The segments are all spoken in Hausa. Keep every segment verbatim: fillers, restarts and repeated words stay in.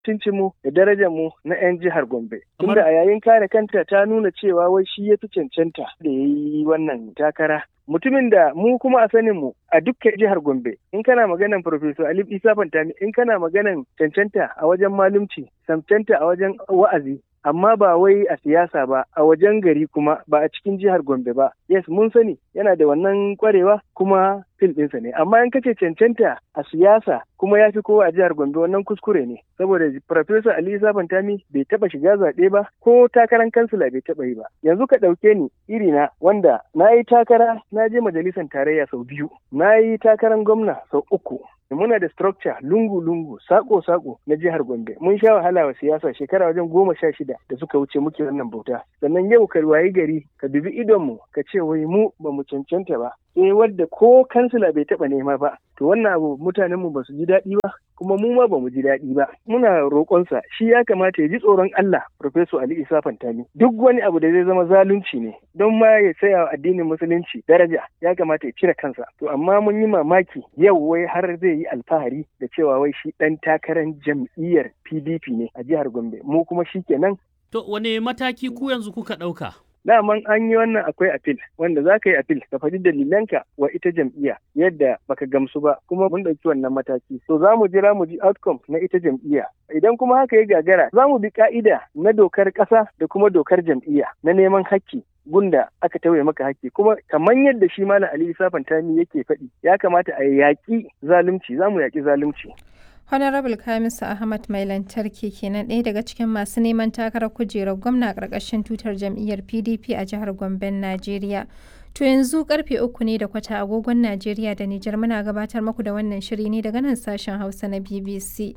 mu da darajar mu na 'yan jihar Gombe. Tunda a yayin kare kanta ta nuna cewa wai shi ya fi cancanta da ya yi wannan takara. Mutumin da mu kuma a sanin mu a dukkan jihar Gombe, in kana maganan Professor Ali Isa Fantami, in kana maganan cancanta a wajen malumci, cancanta a wajen wa'azi, amma ba wai a siyasa ba, a wajen gari kuma ba a cikin jihar Gombe ba. Yes, mun sani yana da wannan kwarewa kuma fil ɗinsa ne. Amma in kace cancanta a siyasa kuma ya fi kowa a jihar Gombe, wannan kuskure ne. Saboda Professor Ali Isa Fantami bai taɓa shiga zaɓe ba ko takarar kansila bai taɓa yi ba. Yanzu ka ɗauke ni irina wanda na yi takara na je majalisar tarayya sau biyu, na yi takarar gwamna sau uku. Muna da structure lungu-lungu, sako-sako na jihar Gombe. Mun sha wahala wa siyasa shekara wajen goma sha shida da suka wuce muke wannan bauta. Sannan yau ka wayi gari ka dubi idonmu ka ce wai mu ba mu cancanta ba. Sai wadda ko kansila bai taɓa nema ba. To wannan abu mutanenmu ba su ji daɗi ba, kuma mu ma ba mu ji daɗi ba. Muna roƙonsa shi ya kamata ya ji tsoron Allah, Professor Ali Isa Fantami. Duk wani abu da zai zama zalunci ne, don ma ya tsaya wa addinin musulunci daraja, ya kamata ya cire kansa. To amma mun yi mamaki yau wai har zai yi alfahari da cewa wai shi ɗan takarar jam'iyyar P D P ne a jihar Gombe. Mu kuma shi kenan. To wane mataki ku yanzu kuka ɗauka? Daman an yi wannan akwai apil wanda za ka yi apil ka faɗi dalilanka wa ita jam'iyya yadda baka gamsu ba, kuma mun ɗauki wannan mataki. So za mu jira mu ji outcome na ita jam'iyya. Idan kuma haka ya gagara za mu bi ka'ida na dokar ƙasa da kuma dokar jam'iyya na neman hakki gunda aka tauye maka hakki. Kuma kamar yadda shi Malam Ali Isa Fantami yake faɗi, ya kamata a yaƙi zalunci, za mu yaƙi zalunci. Honorable Kamisu Ahmad mai lantarki kenan ɗaya daga cikin masu neman takarar kujerar gwamna a ƙarƙashin tutar jam'iyyar P D P a jihar Gomben, Najeriya. To yanzu karfe uku ne da kwata agogon Najeriya da Nijar, muna gabatar muku da wannan shiri ne daga nan sashen Hausa na B B C.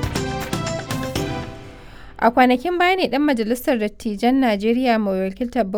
A kwanakin baya ne ɗan majalisar dattijan Najeriya mai wakiltar